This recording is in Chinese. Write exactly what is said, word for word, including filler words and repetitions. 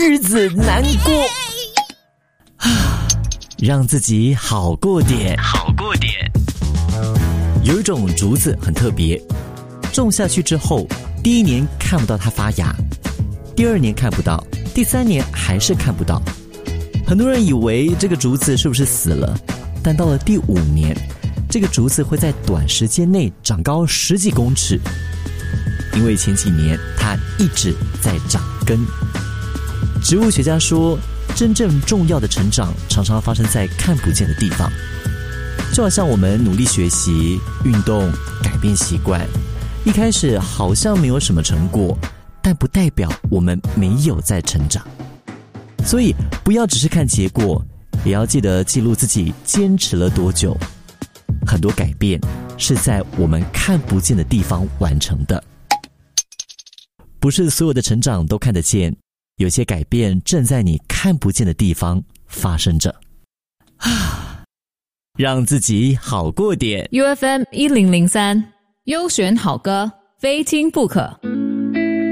日子难过啊，让自己好过点，好过点。有一种竹子很特别，种下去之后，第一年看不到它发芽，第二年看不到，第三年还是看不到。很多人以为这个竹子是不是死了，但到了第五年，这个竹子会在短时间内长高十几公尺，因为前几年它一直在长根。植物学家说，真正重要的成长常常发生在看不见的地方，就好像我们努力学习、运动、改变习惯，一开始好像没有什么成果，但不代表我们没有在成长。所以不要只是看结果，也要记得记录自己坚持了多久。很多改变是在我们看不见的地方完成的。不是所有的成长都看得见，有些改变正在你看不见的地方发生着。啊，让自己好过点。 U F M 一零零三，优选好歌，非听不可。